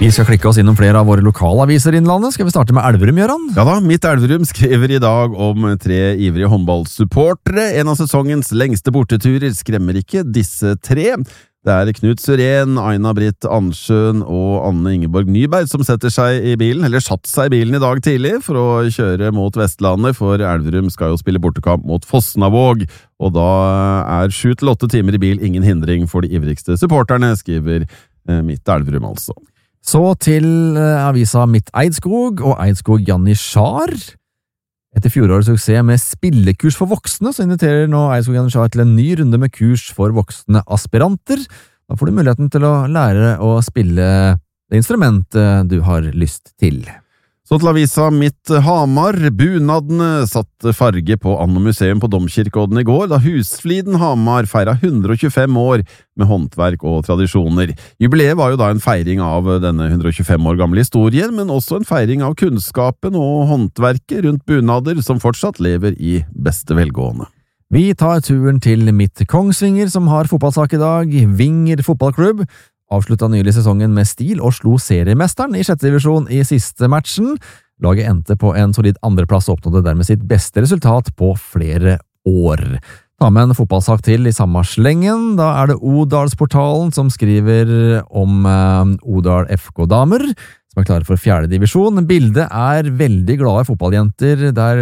Vi skal klikke oss innom flere av våre lokalaviser i Innlandet. Skal vi starte med Elverum, Jøran? Ja da, Mitt Elverum skriver i dag om 3 ivrige håndballsupportere. En av sesongens lengste borteturer skremmer ikke disse 3. Det Knut Søren, Aina Britt Ansjøen og Anne Ingeborg Nyberg som satt seg i bilen i dag tidlig for å kjøre mot Vestlandet, for Elverum skal jo spille bortekamp mot Fosnavåg, og da 7-8 timer i bil ingen hindring for de ivrigste supporterne, skriver Mitt Elverum altså. Så til avisa Mitt Eidskog og Eidskog Janitsjar. Etter fjorårets suksess med spillekurs for voksne, så inviterer nå Eidskog Janitsjar til en ny runde med kurs for voksne aspiranter. Da får du muligheten til å lære å spille det instrumentet du har lyst til. Så til avisa Mitt Hamar. Bunadene satte farge på Anno Museum på Domkirkeodden i går, da Husfliden Hamar feiret 125 år med håndverk og tradisjoner. Jubileet var jo da en feiring av denne 125 år gamle historien, men også en feiring av kunnskapen og håndverket rundt bunader som fortsatt lever i beste velgående. Vi tar turen til Mitt Kongsvinger, som har fotballsak i dag. Vinger fotballklubb avsluttet nylig sesongen med stil og slo seriemesteren i 6. divisjon i siste matchen. Laget endte på en solid andreplass og oppnådde dermed sitt beste resultat på flere år. Ta med en fotballsak til i samme slengen. Da det Odalsportalen som skriver om Odal FK-damer, som klare for 4. divisjon. Bildet veldig glade fotballjenter der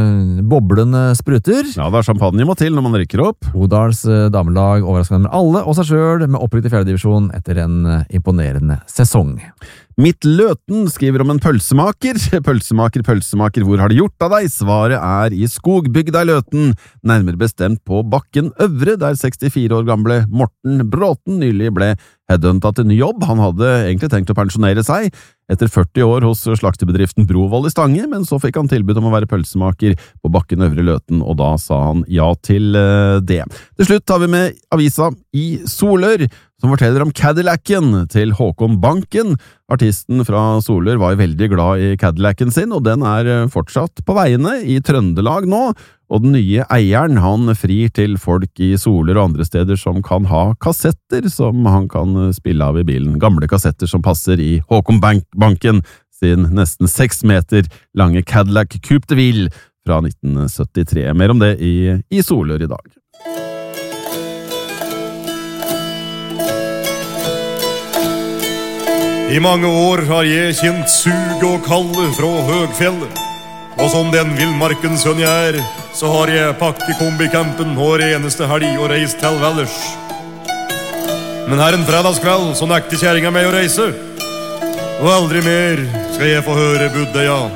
boblene spruter. Ja, det champagne må til når man rykker opp. Odals damelag overrasker med alle og seg selv med opprykk til 4. divisjon etter en imponerende sesong. Mitt Løten skriver om en pølsemaker. Pølsemaker, hvor har de gjort av deg? Svaret i Skogbygda i Løten, nærmere bestemt på Bakken Øvre, der 64 år gamle Morten Bråten nylig ble headhuntet til ny jobb. Han hadde egentlig tenkt å pensjonere seg etter 40 år hos slaktebedriften Brovoll i Stange, men så fikk han tilbud om å være pølsemaker på Bakken Øvre Løten, og da sa han ja til det. Til slutt tar vi med avisa i Solør, som forteller om Cadillacen til Håkon Banken. Artisten fra Solør var veldig glad i Cadillacen sin, og den fortsatt på veiene i Trøndelag nå, og den nye eieren han frir til folk i Solør og andre steder som kan ha kassetter som han kan spille av i bilen. Gamle kassetter som passer i Håkon Banken sin nesten 6 meter lange Cadillac Coupe de Ville fra 1973. Mer om det i Solør i dag. I mange år har jeg kjent sug og kalde fra Høgfjellet, og som den villmarkens sønn jeg så har jeg pakket kombicampen hver eneste helg og reist til Valdres. Men her en fredagskveld så nekter kjæringa meg å reise, og aldri mer skal jeg få høre Buddha, ja.